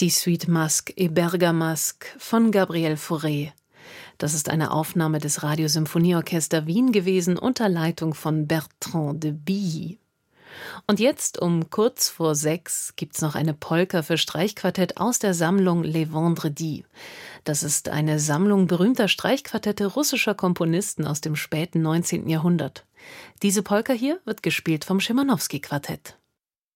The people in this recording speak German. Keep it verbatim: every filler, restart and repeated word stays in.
die Suite Masque et Bergamasque von Gabriel Fauré. Das ist eine Aufnahme des Radiosymphonieorchester Wien gewesen unter Leitung von Bertrand de Billy. Und jetzt um kurz vor sechs gibt's noch eine Polka für Streichquartett aus der Sammlung Les Vendredis. Das ist eine Sammlung berühmter Streichquartette russischer Komponisten aus dem späten neunzehnten Jahrhundert. Diese Polka hier wird gespielt vom Schimanowski-Quartett.